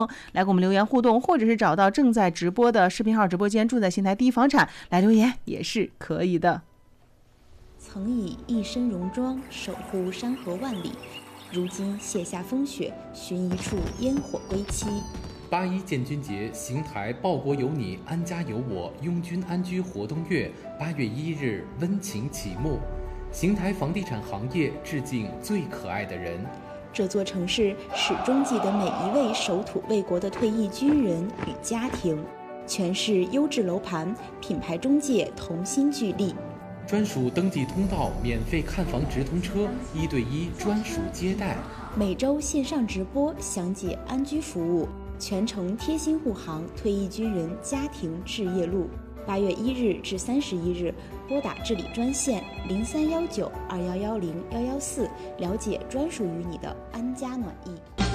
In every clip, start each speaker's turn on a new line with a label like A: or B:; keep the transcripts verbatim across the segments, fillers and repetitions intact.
A: 来给我们留言互动，或者是找到正在直播的视频号直播间住在邢台第一房产来留言也是可以的。
B: 曾以一身戎装守护山河万里，如今卸下风雪，寻一处烟火归期。
C: 八一建军节，邢台报国有你，安家有我，拥军安居活动月八月一日温情启幕。邢台房地产行业致敬最可爱的人。
B: 这座城市始终记得每一位守土卫国的退役军人与家庭，全市优质楼盘、品牌中介同心聚力，
C: 专属登记通道、免费看房直通车、一对一专属接待，
B: 每周线上直播详解安居服务，全程贴心护航退役军人家庭置业路。八月一日至三十一日，拨打治理专线零三幺九二幺幺零幺幺四，了解专属于你的安家暖意。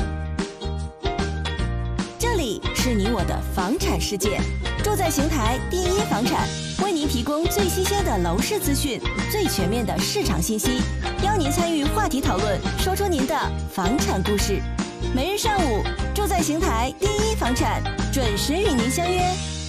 D: 这里是你我的房产世界，住在邢台第一房产，为您提供最新鲜的楼市资讯，最全面的市场信息，邀您参与话题讨论，说出您的房产故事。每日上午，住在邢台第一房产，准时与您相约。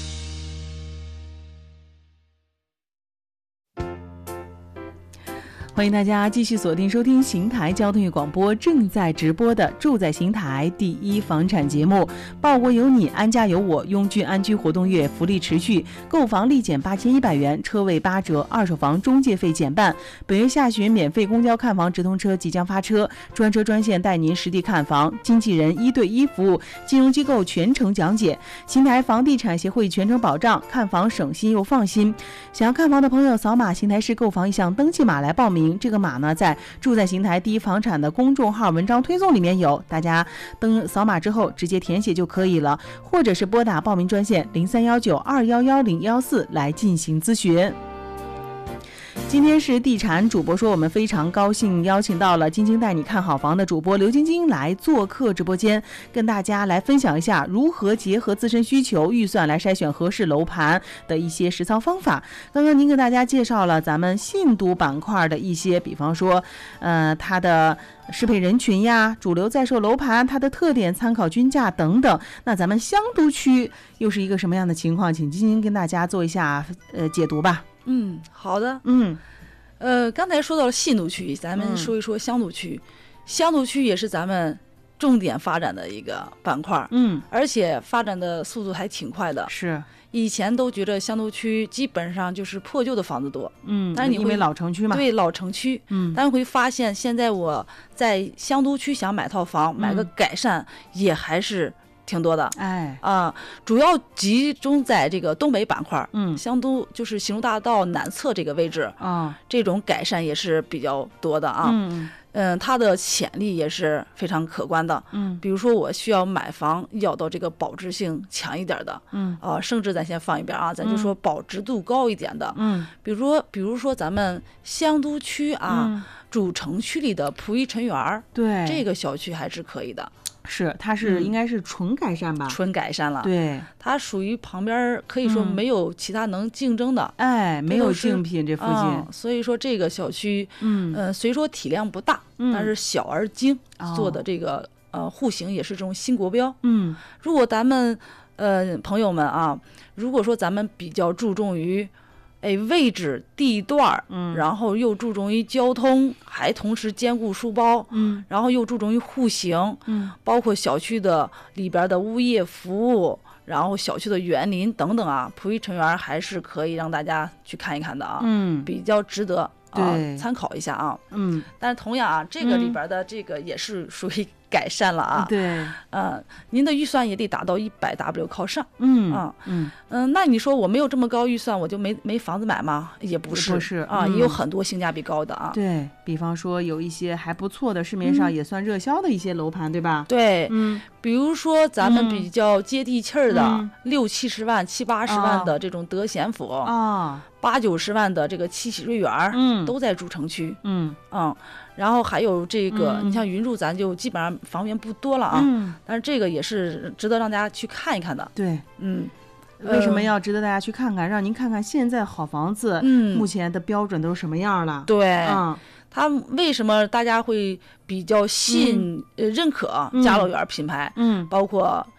A: 欢迎大家继续锁定收听邢台交通与广播正在直播的住在邢台第一房产节目，报国有你，安家有我，拥军安居活动月福利持续，购房立减八千一百元，车位八折，二手房中介费减半。本月下旬免费公交看房直通车即将发车，专车专线带您实地看房，经纪人一对一服务，金融机构全程讲解，邢台房地产协会全程保障，看房省心又放心。想要看房的朋友，扫码邢台市购房意向登记码来报名。这个码呢，在住在邢台第一房产的公众号文章推送里面有，大家登扫码之后直接填写就可以了，或者是拨打报名专线零三幺九二幺幺零幺四来进行咨询。今天是地产主播说，我们非常高兴邀请到了晶晶带你看好房的主播刘晶晶来做客直播间，跟大家来分享一下如何结合自身需求预算来筛选合适楼盘的一些实操方法。刚刚您给大家介绍了咱们信都板块的一些，比方说呃，它的适配人群呀，主流在售楼盘它的特点，参考均价等等。那咱们香都区又是一个什么样的情况，请晶晶跟大家做一下呃解读吧。
E: 嗯，好的。
A: 嗯，
E: 呃，刚才说到了信都区，咱们说一说香都区。嗯、香都区也是咱们重点发展的一个板块，
A: 嗯，
E: 而且发展的速度还挺快的。
A: 是，
E: 以前都觉得香都区基本上就是破旧的房子多，
A: 嗯，
E: 但是你会
A: 因为老城区嘛，
E: 对，老城区，
A: 嗯，
E: 但是会发现现在我在香都区想买套房，买个改善也还是挺多的，
A: 哎
E: 啊、呃，主要集中在这个东北板块，
A: 嗯，
E: 香都就是邢州大道南侧这个位置
A: 啊、哦，
E: 这种改善也是比较多的啊，
A: 嗯
E: 嗯，它的潜力也是非常可观的，
A: 嗯，
E: 比如说我需要买房要到这个保值性强一点的，
A: 嗯，
E: 啊、呃，甚至咱先放一边啊，咱就说保值度高一点的，
A: 嗯，
E: 比如说比如说咱们香都区啊，
A: 嗯、
E: 主城区里的璞玉陈园，
A: 对，
E: 这个小区还是可以的。
A: 是，它是应该是纯改善吧？
E: 嗯、纯改善了，
A: 对，
E: 它属于旁边可以说没有其他能竞争的，
A: 嗯、哎，没有竞品这附近、
E: 嗯，所以说这个小区，
A: 嗯，
E: 呃，虽说体量不大，
A: 嗯、
E: 但是小而精，
A: 哦、
E: 做的这个呃户型也是这种新国标，
A: 嗯，
E: 如果咱们呃朋友们啊，如果说咱们比较注重于。哎，位置、地段，
A: 嗯，
E: 然后又注重于交通，还同时兼顾书包，
A: 嗯，
E: 然后又注重于户型，
A: 嗯，
E: 包括小区的里边的物业服务，然后小区的园林等等啊，璞玉陈园还是可以让大家去看一看的啊，
A: 嗯，
E: 比较值得啊参考一下啊，
A: 嗯，
E: 但是同样啊，这个里边的这个也是属于改善了啊，
A: 对，
E: 呃，您的预算也得达到一百 W 靠上，
A: 嗯
E: 啊，
A: 嗯
E: 嗯，那你说我没有这么高预算，我就没没房子买吗？也不是，
A: 不是
E: 啊、嗯，也有很多性价比高的啊。
A: 对，比方说有一些还不错的，市面上也算热销的一些楼盘，嗯、对吧？
E: 对，
A: 嗯，
E: 比如说咱们比较接地气儿的，
A: 嗯、
E: 六七十万、七八十万的这种德贤府
A: 啊。哦
E: 八九十万的这个七喜瑞园，
A: 嗯，
E: 都在主城区，
A: 嗯
E: 嗯，然后还有这个，
A: 嗯、
E: 你像云住，咱就基本上房源不多了啊，
A: 嗯，
E: 但是这个也是值得让大家去看一看的，
A: 对，
E: 嗯，
A: 为什么要值得大家去看看？呃、让您看看现在好房子，
E: 嗯，
A: 目前的标准都是什么样了？
E: 对，
A: 嗯。
E: 它为什么大家会比较信、嗯、呃认可佳乐园品牌？
A: 嗯，
E: 包括